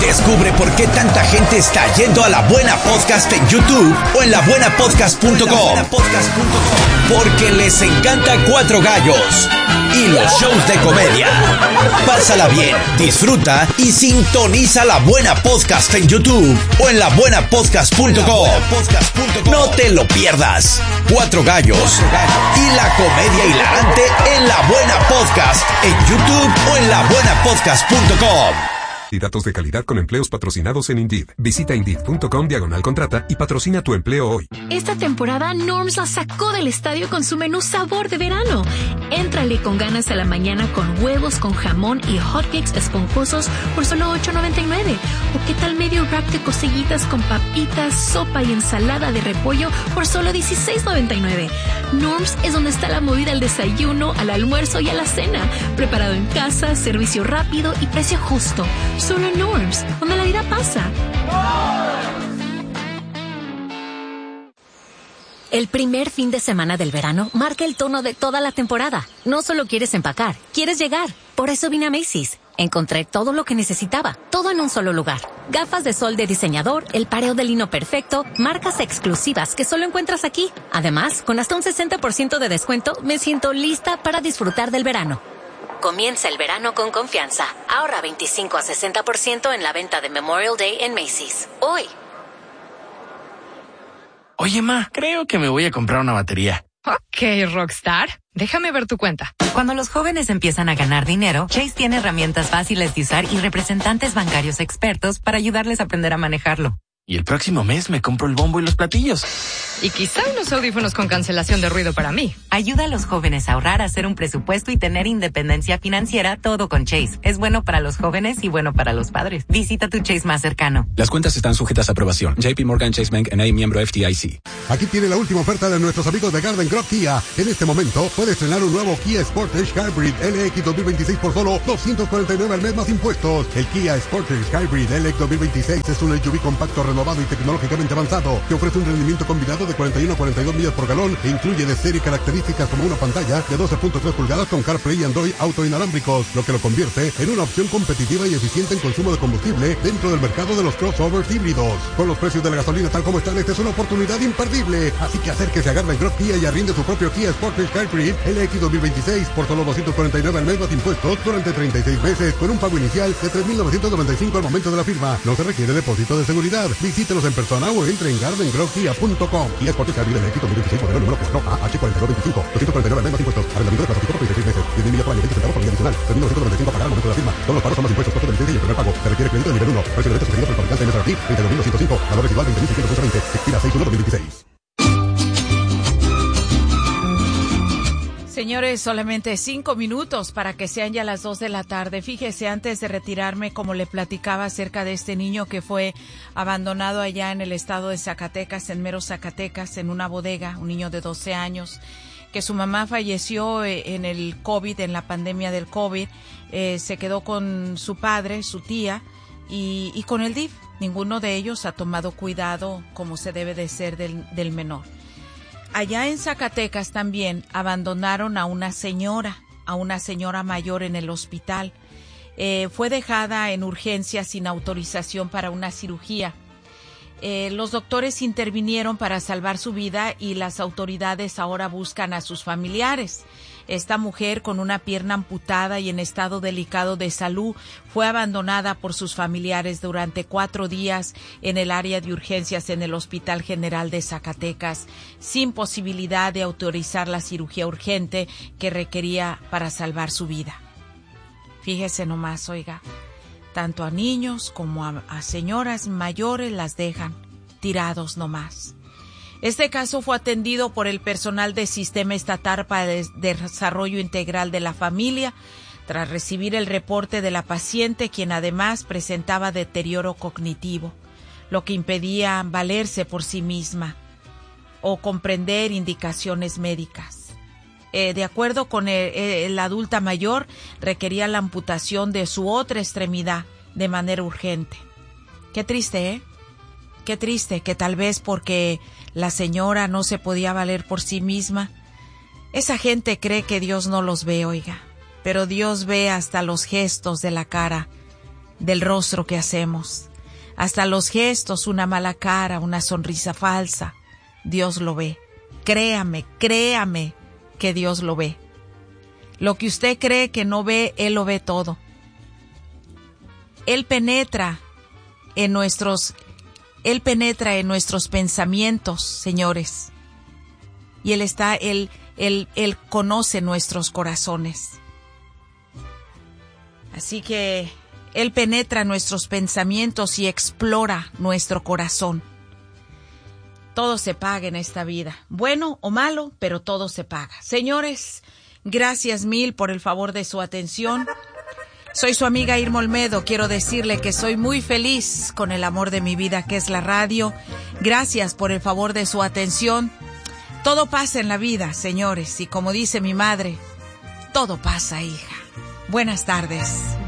Descubre por qué tanta gente está yendo a La Buena Podcast en YouTube o en labuenapodcast.com. Porque les encanta Cuatro Gallos y los shows de comedia. Pásala bien, disfruta y sintoniza La Buena Podcast en YouTube o en labuenapodcast.com. No te lo pierdas. Cuatro Gallos y la comedia hilarante en La Buena Podcast en YouTube o en labuenapodcast.com. Y datos de calidad con empleos patrocinados en Indeed. Visita Indeed.com/contrata y patrocina tu empleo hoy. Esta temporada Norms la sacó del estadio con su menú sabor de verano. Éntrale con ganas a la mañana con huevos con jamón y hotcakes esponjosos por solo $8.99. ¿O qué tal medio rack de cosillitas con papitas, sopa y ensalada de repollo por solo $16.99? Norms es donde está la movida al desayuno, al almuerzo y a la cena. Preparado en casa, servicio rápido y precio justo. Solo en Norms, donde la vida pasa. El primer fin de semana del verano marca el tono de toda la temporada. No solo quieres empacar, quieres llegar. Por eso vine a Macy's. Encontré todo lo que necesitaba, todo en un solo lugar. Gafas de sol de diseñador, el pareo de lino perfecto, marcas exclusivas que solo encuentras aquí. Además, con hasta un 60% de descuento, me siento lista para disfrutar del verano. Comienza el verano con confianza. Ahorra 25 a 60% en la venta de Memorial Day en Macy's. Hoy. Oye, ma, creo que me voy a comprar una batería. Ok, Rockstar. Déjame ver tu cuenta. Cuando los jóvenes empiezan a ganar dinero, Chase tiene herramientas fáciles de usar y representantes bancarios expertos para ayudarles a aprender a manejarlo. Y el próximo mes me compro el bombo y los platillos. Y quizá unos audífonos con cancelación de ruido para mí. Ayuda a los jóvenes a ahorrar, a hacer un presupuesto y tener independencia financiera, todo con Chase. Es bueno para los jóvenes y bueno para los padres. Visita tu Chase más cercano. Las cuentas están sujetas a aprobación. JP Morgan Chase Bank N.A. miembro FDIC. Aquí tiene la última oferta de nuestros amigos de Garden Grove Kia. En este momento puedes estrenar un nuevo Kia Sportage Hybrid LX 2026 por solo $249 al mes más impuestos. El Kia Sportage Hybrid LX 2026 es un SUV compacto renovado y tecnológicamente avanzado que ofrece un rendimiento combinado de 41 a 42 millas por galón e incluye de serie características como una pantalla de 12.3 pulgadas con CarPlay y Android Auto inalámbricos, lo que lo convierte en una opción competitiva y eficiente en consumo de combustible dentro del mercado de los crossovers híbridos. Con los precios de la gasolina tal como están, esta es una oportunidad imperdible. Así que acérquese a Garden Grove Kia y arriende su propio Kia Sportage Hybrid LX 2026 por solo $249 al mes más impuestos durante 36 meses con un pago inicial de $3,995 al momento de la firma. No se requiere depósito de seguridad. Visítelos en persona o entre en gardengrovekia.com. Kia Sportage Hybrid LX 2026 modelo número 4AH4225. $249 al mes más impuestos. Arrendamiento de clasificado por 36 meses. 10,000 millas por año, 20 centavos por día adicional. $3,995 pagar al momento de la firma. Todos los pagos son más impuestos. Costo de licencia y el primer pago. Se requiere crédito de nivel 1. Precio de venta sugerido por el fabricante MSRP 32,205. Valor residual 20,620. Expira 6/1/2026. Señores, solamente 5 minutos para que sean ya las 2 de la tarde. Fíjese, antes de retirarme, como le platicaba acerca de este niño que fue abandonado allá en el estado de Zacatecas, en mero Zacatecas, en una bodega, un niño de 12 años, que su mamá falleció en el COVID, en la pandemia del COVID, se quedó con su padre, su tía, y con el DIF. Ninguno de ellos ha tomado cuidado como se debe de ser del menor. Allá en Zacatecas también abandonaron a una señora mayor en el hospital. Fue dejada en urgencia sin autorización para una cirugía. Los doctores intervinieron para salvar su vida y las autoridades ahora buscan a sus familiares. Esta mujer, con una pierna amputada y en estado delicado de salud, fue abandonada por sus familiares durante 4 días en el área de urgencias en el Hospital General de Zacatecas, sin posibilidad de autorizar la cirugía urgente que requería para salvar su vida. Fíjese nomás, oiga, tanto a niños como a señoras mayores las dejan tirados nomás. Este caso fue atendido por el personal del Sistema Estatal para Desarrollo Integral de la Familia, tras recibir el reporte de la paciente, quien además presentaba deterioro cognitivo, lo que impedía valerse por sí misma o comprender indicaciones médicas. De acuerdo con la adulta mayor, requería la amputación de su otra extremidad de manera urgente. Qué triste, ¿eh? Qué triste que tal vez porque la señora no se podía valer por sí misma. Esa gente cree que Dios no los ve, oiga, pero Dios ve hasta los gestos de la cara del rostro que hacemos. Hasta los gestos, una mala cara, una sonrisa falsa, Dios lo ve. Créame que Dios lo ve. Lo que usted cree que no ve, Él lo ve todo. Él penetra en nuestros pensamientos, señores. Y Él conoce nuestros corazones. Así que Él penetra nuestros pensamientos y explora nuestro corazón. Todo se paga en esta vida, bueno o malo, pero todo se paga. Señores, gracias mil por el favor de su atención. Soy su amiga Irma Olmedo. Quiero decirle que soy muy feliz con el amor de mi vida, que es la radio. Gracias por el favor de su atención. Todo pasa en la vida, señores, y como dice mi madre, todo pasa, hija. Buenas tardes.